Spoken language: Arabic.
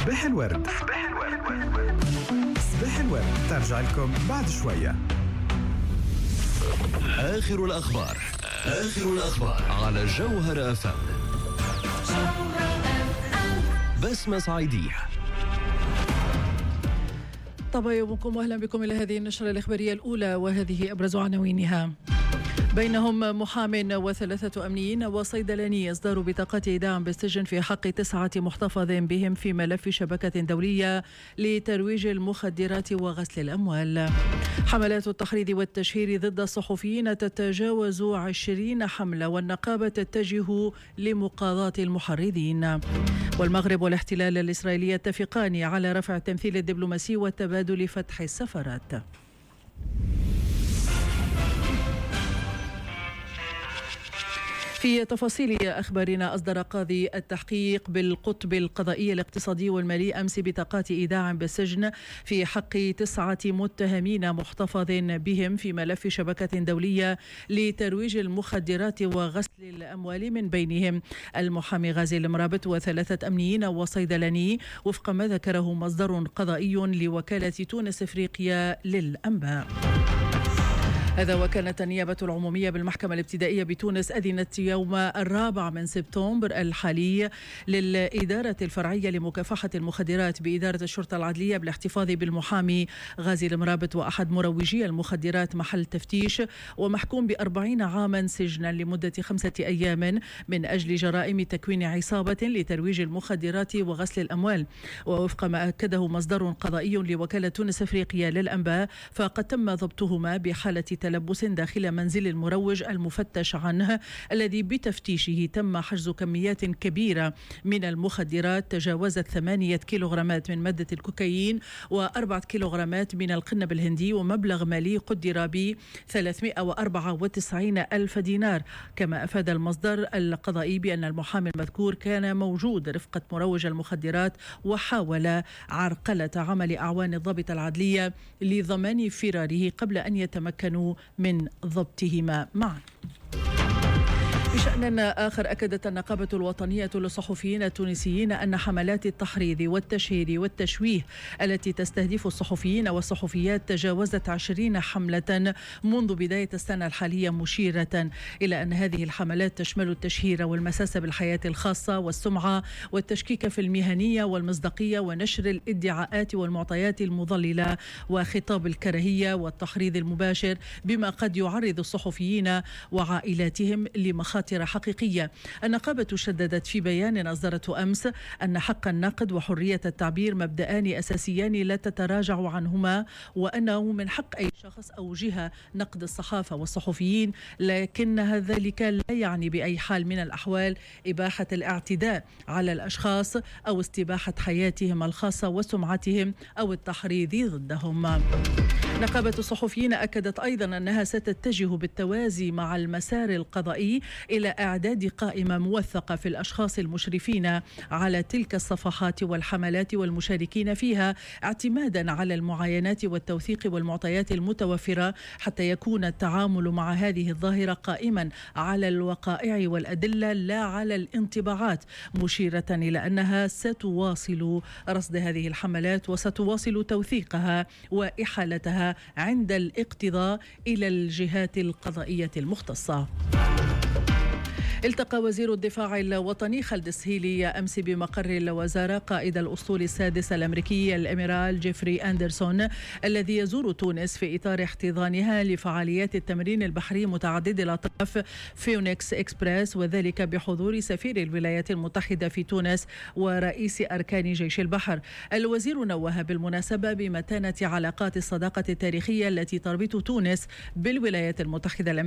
صباح الورد. صباح الورد ترجع لكم بعد شوية. آخر الأخبار على جوهر FM. بسمة صعيدية. طبعا يومكم واهلا بكم الى هذه النشرة الإخبارية الأولى، وهذه أبرز عناوينها. بينهم محام و3 أمنيين وصيدلاني أصدروا بطاقات إيداع بالسجن في حق 9 محتفظ بهم في ملف شبكة دولية لترويج المخدرات وغسل الأموال. حملات التحريض والتشهير ضد الصحفيين تتجاوز 20 حملة، والنقابة تتجه لمقاضاة المحرضين. والمغرب والاحتلال الإسرائيلي يتفقان على رفع التمثيل الدبلوماسي وتبادل فتح السفارات. في تفاصيل أخبارنا، أصدر قاضي التحقيق بالقطب القضائي الاقتصادي والمالي أمس بطاقات إيداع بالسجن في حق 9 متهمين محتفظ بهم في ملف شبكة دولية لترويج المخدرات وغسل الأموال، من بينهم المحامي غازي المرابط و3 أمنيين وصيدلاني، وفق ما ذكره مصدر قضائي لوكالة تونس إفريقيا للأنباء. هذا وكانت النيابة العمومية بالمحكمة الابتدائية بتونس أذنت يوم 4 من سبتمبر الحالي للإدارة الفرعية لمكافحة المخدرات بإدارة الشرطة العدلية بالاحتفاظ بالمحامي غازي المرابط وأحد مروجي المخدرات محل تفتيش، ومحكوم ب40 عاما سجنا لمدة 5 أيام من أجل جرائم تكوين عصابة لترويج المخدرات وغسل الأموال. ووفق ما أكده مصدر قضائي لوكالة تونس إفريقيا للأنباء، فقد تم ضبطهما بحالة تلبس داخل منزل المروج المفتش عنه، الذي بتفتيشه تم حجز كميات كبيرة من المخدرات تجاوزت 8 كيلوغرامات من مادة الكوكايين و4 كيلوغرامات من القنب الهندي، ومبلغ مالي قدر ب 394 ألف دينار. كما أفاد المصدر القضائي بأن المحامي المذكور كان موجود رفقة مروج المخدرات وحاول عرقلة عمل أعوان الضابط العدلية لضمان فراره قبل أن يتمكنوا من ضبطهما معا. بشأن آخر، أكدت النقابة الوطنية للصحفيين التونسيين أن حملات التحريض والتشهير والتشويه التي تستهدف الصحفيين والصحفيات تجاوزت 20 حملة منذ بداية السنة الحالية، مشيرة إلى أن هذه الحملات تشمل التشهير والمساس بالحياة الخاصة والسمعة والتشكيك في المهنية والمصداقية ونشر الادعاءات والمعطيات المضللة وخطاب الكراهية والتحريض المباشر، بما قد يعرض الصحفيين وعائلاتهم لمخاطر حقيقية. النقابة شددت في بيان أصدرته أمس أن حق النقد وحرية التعبير مبدأان أساسيان لا تتراجع عنهما، وأنه من حق أي شخص أو جهة نقد الصحافة والصحفيين، لكن ذلك لا يعني بأي حال من الأحوال إباحة الاعتداء على الأشخاص أو استباحة حياتهم الخاصة وسمعتهم أو التحريض ضدهم. نقابة الصحفيين أكدت أيضا أنها ستتجه بالتوازي مع المسار القضائي إلى إعداد قائمة موثقة في الأشخاص المشرفين على تلك الصفحات والحملات والمشاركين فيها، اعتمادا على المعاينات والتوثيق والمعطيات المتوفرة، حتى يكون التعامل مع هذه الظاهرة قائما على الوقائع والأدلة لا على الانطباعات، مشيرة إلى أنها ستواصل رصد هذه الحملات وستواصل توثيقها وإحالتها عند الاقتضاء إلى الجهات القضائية المختصة. التقى وزير الدفاع الوطني خالد السهيلي أمس بمقر الوزارة قائد الأسطول السادس الأمريكي الأميرال جيفري أندرسون، الذي يزور تونس في إطار احتضانها لفعاليات التمرين البحري متعدد الأطراف فيونيكس إكسبريس، وذلك بحضور سفير الولايات المتحدة في تونس ورئيس أركان جيش البحر. الوزير نوه بالمناسبة بمتانة علاقات الصداقة التاريخية التي تربط تونس بالولايات المتحدة